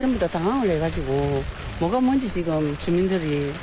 전부 다 당황을 해가지고 뭐가 뭔지 지금 주민들이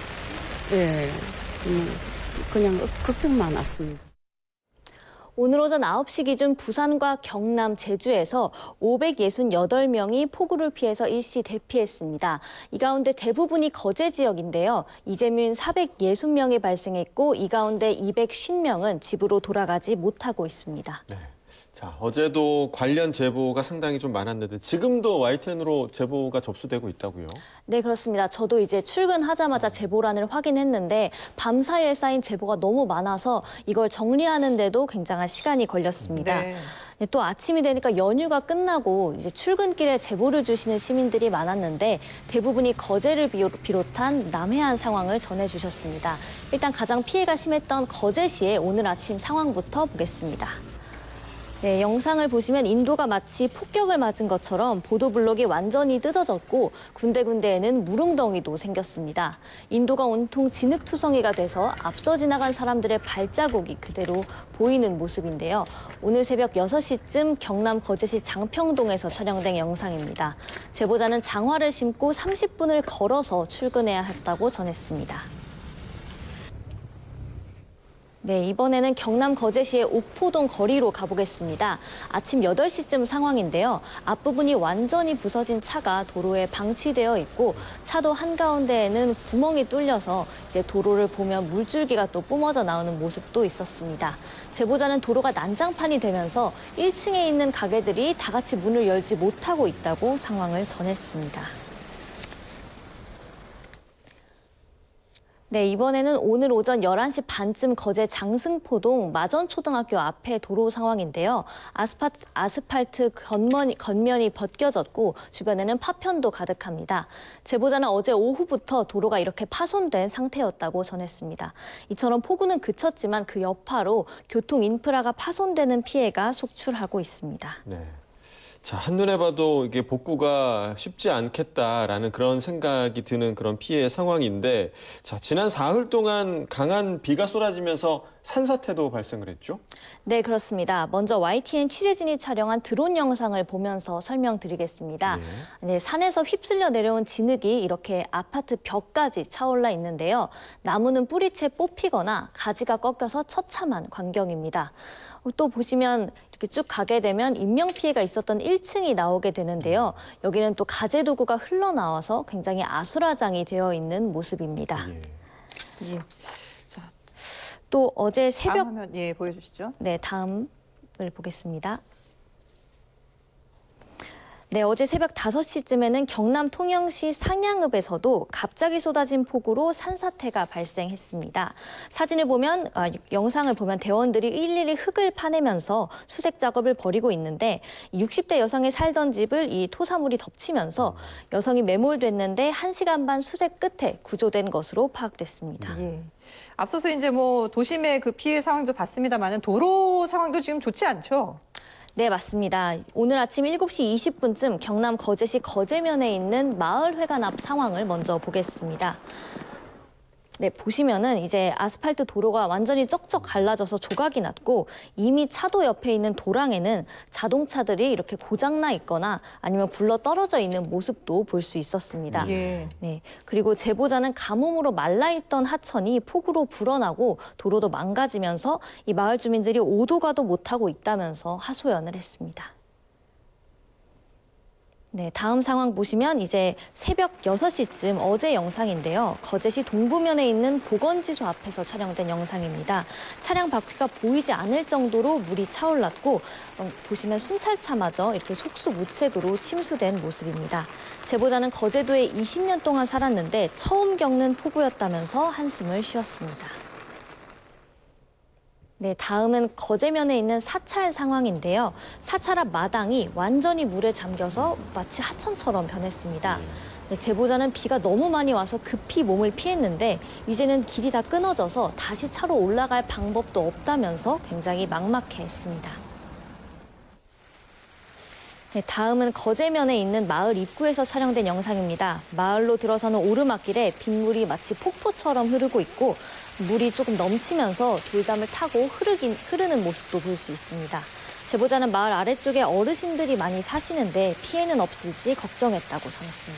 그냥 걱정만 왔습니다. 오늘 오전 9시 기준 부산과 경남, 제주에서 568명이 폭우를 피해서 일시 대피했습니다. 이 가운데 대부분이 거제 지역인데요. 이재민 460명이 발생했고 이 가운데 250명은 집으로 돌아가지 못하고 있습니다. 네. 자, 어제도 관련 제보가 상당히 좀 많았는데 지금도 YTN으로 제보가 접수되고 있다고요? 네, 그렇습니다. 저도 이제 출근하자마자 제보란을 확인했는데 밤사이에 쌓인 제보가 너무 많아서 이걸 정리하는데도 굉장한 시간이 걸렸습니다. 네. 네, 또 아침이 되니까 연휴가 끝나고 이제 출근길에 제보를 주시는 시민들이 많았는데 대부분이 거제를 비롯한 남해안 상황을 전해주셨습니다. 일단 가장 피해가 심했던 거제시의 오늘 아침 상황부터 보겠습니다. 네, 영상을 보시면 인도가 마치 폭격을 맞은 것처럼 보도블록이 완전히 뜯어졌고 군데군데에는 물웅덩이도 생겼습니다. 인도가 온통 진흙투성이가 돼서 앞서 지나간 사람들의 발자국이 그대로 보이는 모습인데요. 오늘 새벽 6시쯤 경남 거제시 장평동에서 촬영된 영상입니다. 제보자는 장화를 신고 30분을 걸어서 출근해야 했다고 전했습니다. 네, 이번에는 경남 거제시의 옥포동 거리로 가보겠습니다. 아침 8시쯤 상황인데요. 앞부분이 완전히 부서진 차가 도로에 방치되어 있고 차도 한가운데에는 구멍이 뚫려서 이제 도로를 보면 물줄기가 또 뿜어져 나오는 모습도 있었습니다. 제보자는 도로가 난장판이 되면서 1층에 있는 가게들이 다 같이 문을 열지 못하고 있다고 상황을 전했습니다. 네, 이번에는 오늘 오전 11시 반쯤 거제 장승포동 마전초등학교 앞에 도로 상황인데요. 아스팔트 겉면이 벗겨졌고 주변에는 파편도 가득합니다. 제보자는 어제 오후부터 도로가 이렇게 파손된 상태였다고 전했습니다. 이처럼 폭우는 그쳤지만 그 여파로 교통 인프라가 파손되는 피해가 속출하고 있습니다. 네. 자, 한눈에 봐도 이게 복구가 쉽지 않겠다라는 그런 생각이 드는 그런 피해 상황인데, 자, 지난 사흘 동안 강한 비가 쏟아지면서 산사태도 발생을 했죠? 네, 그렇습니다. 먼저 YTN 취재진이 촬영한 드론 영상을 보면서 설명드리겠습니다. 네, 산에서 휩쓸려 내려온 진흙이 이렇게 아파트 벽까지 차올라 있는데요. 나무는 뿌리채 뽑히거나 가지가 꺾여서 처참한 광경입니다. 또 보시면 이렇게 쭉 가게 되면 인명피해가 있었던 1층이 나오게 되는데요. 여기는 또 가재도구가 흘러나와서 굉장히 아수라장이 되어 있는 모습입니다. 예. 자, 또 어제 새벽... 다음 화면 보여주시죠. 네, 다음을 보겠습니다. 네, 어제 새벽 5시쯤에는 경남 통영시 상양읍에서도 갑자기 쏟아진 폭우로 산사태가 발생했습니다. 사진을 보면, 영상을 보면 대원들이 일일이 흙을 파내면서 수색 작업을 벌이고 있는데 60대 여성이 살던 집을 이 토사물이 덮치면서 여성이 매몰됐는데 1시간 반 수색 끝에 구조된 것으로 파악됐습니다. 예. 앞서서 이제 도심의 그 피해 상황도 봤습니다만은 도로 상황도 지금 좋지 않죠? 네, 맞습니다. 오늘 아침 7시 20분쯤 경남 거제시 거제면에 있는 마을회관 앞 상황을 먼저 보겠습니다. 네, 보시면은 이제 아스팔트 도로가 완전히 쩍쩍 갈라져서 조각이 났고 이미 차도 옆에 있는 도랑에는 자동차들이 이렇게 고장나 있거나 아니면 굴러 떨어져 있는 모습도 볼 수 있었습니다. 예. 네, 그리고 제보자는 가뭄으로 말라있던 하천이 폭우로 불어나고 도로도 망가지면서 이 마을 주민들이 오도 가도 못하고 있다면서 하소연을 했습니다. 네, 다음 상황 보시면 이제 새벽 6시쯤 어제 영상인데요. 거제시 동부면에 있는 보건지소 앞에서 촬영된 영상입니다. 차량 바퀴가 보이지 않을 정도로 물이 차올랐고 보시면 순찰차마저 이렇게 속수무책으로 침수된 모습입니다. 제보자는 거제도에 20년 동안 살았는데 처음 겪는 폭우였다면서 한숨을 쉬었습니다. 네, 다음은 거제면에 있는 사찰 상황인데요. 사찰 앞 마당이 완전히 물에 잠겨서 마치 하천처럼 변했습니다. 네, 제보자는 비가 너무 많이 와서 급히 몸을 피했는데 이제는 길이 다 끊어져서 다시 차로 올라갈 방법도 없다면서 굉장히 막막해했습니다. 네, 다음은 거제면에 있는 마을 입구에서 촬영된 영상입니다. 마을로 들어서는 오르막길에 빗물이 마치 폭포처럼 흐르고 있고 물이 조금 넘치면서 돌담을 타고 흐르는 모습도 볼 수 있습니다. 제보자는 마을 아래쪽에 어르신들이 많이 사시는데 피해는 없을지 걱정했다고 전했습니다.